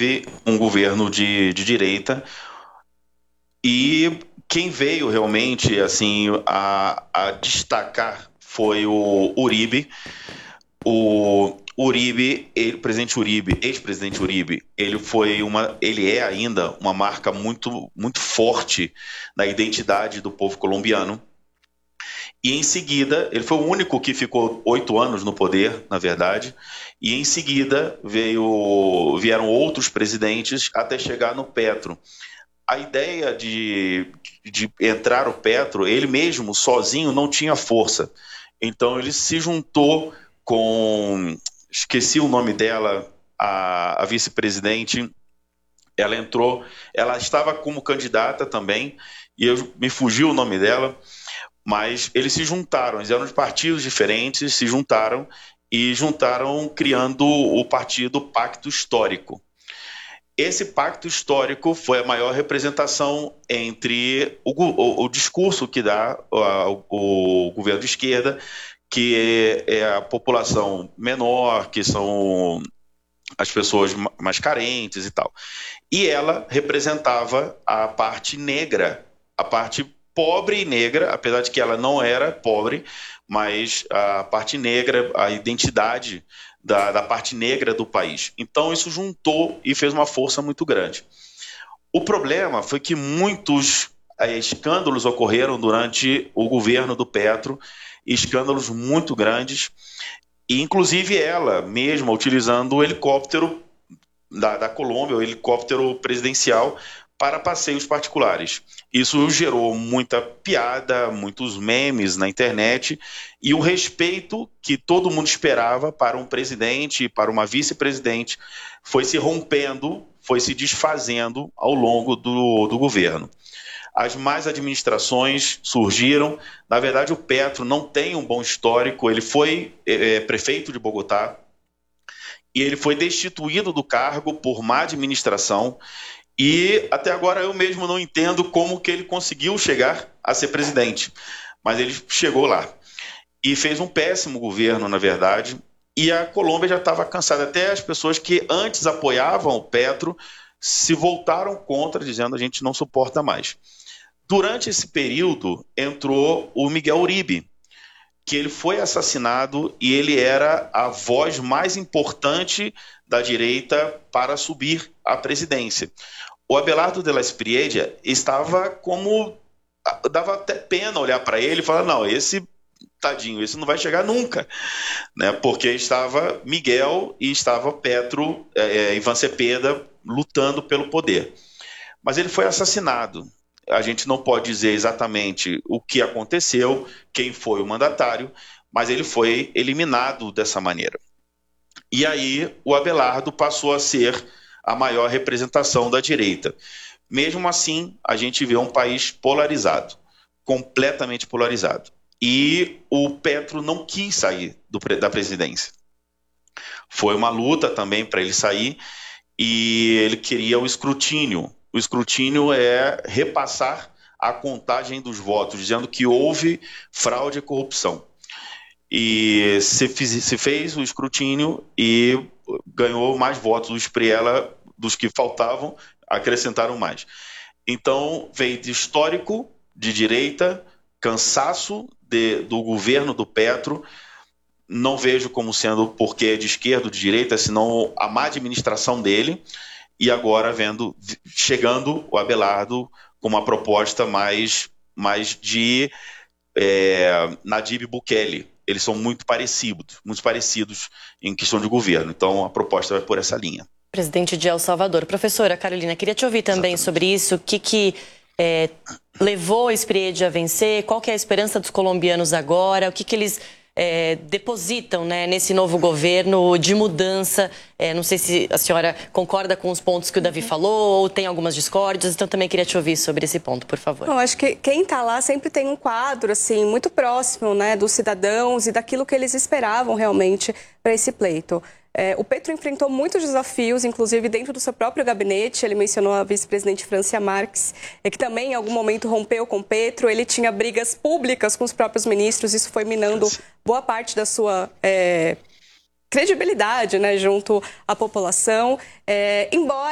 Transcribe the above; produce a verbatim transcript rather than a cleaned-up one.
teve um governo de, de direita e quem veio realmente assim a, a destacar foi o Uribe. O Uribe, ele, presidente Uribe, ex-presidente Uribe, ele foi uma, ele é ainda uma marca muito, muito forte na identidade do povo colombiano. E em seguida, ele foi o único que ficou oito anos no poder, na verdade. E em seguida veio, vieram outros presidentes até chegar no Petro. A ideia de, de entrar o Petro, ele mesmo sozinho não tinha força. Então ele se juntou com, esqueci o nome dela, a, a vice-presidente. Ela entrou, ela estava como candidata também, e eu, me fugiu o nome dela, mas eles se juntaram, eles eram de partidos diferentes, se juntaram e juntaram criando o partido Pacto Histórico. Esse pacto histórico foi a maior representação entre o, o, o discurso que dá o, o governo de esquerda, que é a população menor, que são as pessoas mais carentes e tal. E ela representava a parte negra, a parte pobre e negra, apesar de que ela não era pobre, mas a parte negra, a identidade da, da parte negra do país. Então isso juntou e fez uma força muito grande. O problema foi que muitos é, escândalos ocorreram durante o governo do Petro, escândalos muito grandes, e inclusive ela mesma utilizando o helicóptero da, da Colômbia, o helicóptero presidencial, para passeios particulares. Isso gerou muita piada, muitos memes na internet e o respeito que todo mundo esperava para um presidente, para uma vice-presidente, foi se rompendo, foi se desfazendo ao longo do, do governo. As más administrações surgiram. Na verdade, o Petro não tem um bom histórico. Ele foi é, prefeito de Bogotá e ele foi destituído do cargo por má administração. E até agora eu mesmo não entendo como que ele conseguiu chegar a ser presidente. Mas ele chegou lá. E fez um péssimo governo, na verdade. E a Colômbia já estava cansada. Até as pessoas que antes apoiavam o Petro se voltaram contra, dizendo a gente não suporta mais. Durante esse período entrou o Miguel Uribe, que ele foi assassinado e ele era a voz mais importante da direita para subir à presidência. O Abelardo de la Espriella estava como... dava até pena olhar para ele e falar, não, esse tadinho, esse não vai chegar nunca, né? Porque estava Miguel e estava Petro, é, Ivan Cepeda lutando pelo poder. Mas ele foi assassinado. A gente não pode dizer exatamente o que aconteceu, quem foi o mandatário, mas ele foi eliminado dessa maneira. E aí o Abelardo passou a ser a maior representação da direita. Mesmo assim, a gente vê um país polarizado, completamente polarizado. E o Petro não quis sair do, da presidência. Foi uma luta também para ele sair e ele queria o escrutínio. O escrutínio é repassar a contagem dos votos, dizendo que houve fraude e corrupção. E se, fiz, se fez o escrutínio e ganhou mais votos. O Espriella, dos que faltavam, acrescentaram mais. Então, veio de histórico, de direita, cansaço de, do governo do Petro. Não vejo como sendo porque é de esquerda ou de direita, senão a má administração dele. E agora vendo, chegando o Abelardo com uma proposta mais, mais de é, Nayib Bukele. Eles são muito parecidos, muito parecidos em questão de governo. Então a proposta vai por essa linha. Presidente de El Salvador. Professora Carolina, queria te ouvir também Exatamente. sobre isso. O que, que é, levou a Espriella a vencer? Qual que é a esperança dos colombianos agora? O que, que eles... É, depositam, né, nesse novo governo de mudança. É, não sei se a senhora concorda com os pontos que o Davi falou ou tem algumas discórdias, então também queria te ouvir sobre esse ponto, por favor. Eu acho que quem está lá sempre tem um quadro assim, muito próximo, né, dos cidadãos e daquilo que eles esperavam realmente para esse pleito. É, o Petro enfrentou muitos desafios, inclusive dentro do seu próprio gabinete. Ele mencionou a vice-presidente Francia Marques, é, que também em algum momento rompeu com Petro. Ele tinha brigas públicas com os próprios ministros, isso foi minando boa parte da sua é, credibilidade, né, junto à população. É, embora